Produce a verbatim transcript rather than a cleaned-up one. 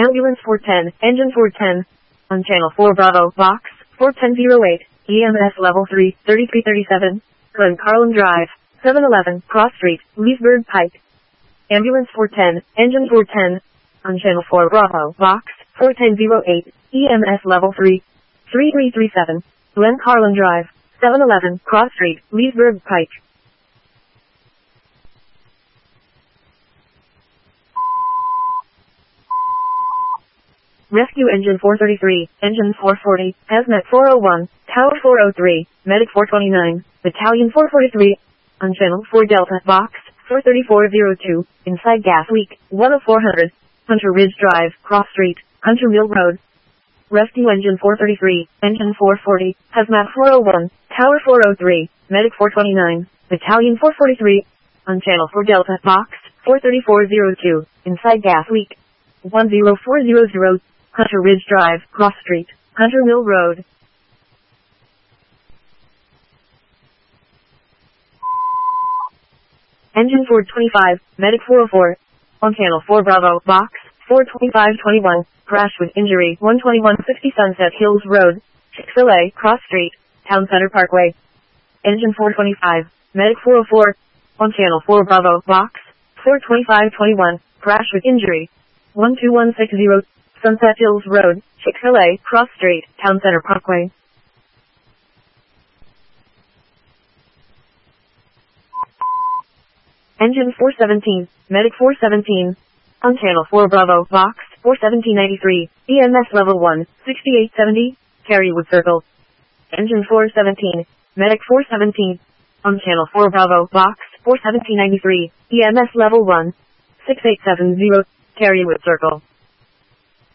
Ambulance four ten, Engine four ten. On Channel four Bravo, Box four ten oh eight, E M S Level three, thirty-three thirty-seven, Glen Carlin Drive, seven eleven, Cross Street, Leesburg Pike. Ambulance four ten, Engine four ten. On Channel four Bravo, Box four ten oh eight, E M S Level three, thirty-three thirty-seven, Glen Carlin Drive, seven eleven, Cross Street, Leesburg Pike. Rescue Engine four thirty-three, Engine four forty, Hazmat four oh one, Tower four oh three, Medic four twenty-nine, Battalion four forty-three. On Channel four Delta, Box four thirty-four oh two, Inside Gas Leak, one oh four hundred, Hunter Ridge Drive, Cross Street, Hunter Mill Road. Rescue Engine four thirty-three, Engine four forty, Hazmat four oh one, Tower four oh three, Medic four twenty-nine, Battalion four forty-three. On Channel four Delta, Box four thirty-four oh two, Inside Gas Leak, one oh four hundred, Hunter Ridge Drive, Cross Street, Hunter Mill Road. Engine four twenty-five, Medic four oh four. On Channel four Bravo, Box four twenty-five twenty-one, Crash with Injury, one twenty-one sixty Sunset Hills Road, Chick-fil-A, Cross Street, Town Center Parkway. Engine four twenty-five, Medic four oh four. On Channel four Bravo, Box four twenty-five twenty-one, Crash with Injury, one two one six zero, Sunset Hills Road, Chick-fil-A, Cross Street, Town Center Parkway. Engine four seventeen, Medic four seventeen. On Channel four Bravo, Box four seventeen ninety-three, E M S Level one, sixty-eight seventy, Carywood Circle. Engine four seventeen, Medic four seventeen. On Channel four Bravo, Box four seventeen ninety-three, E M S Level one, sixty-eight seventy, Carywood Circle.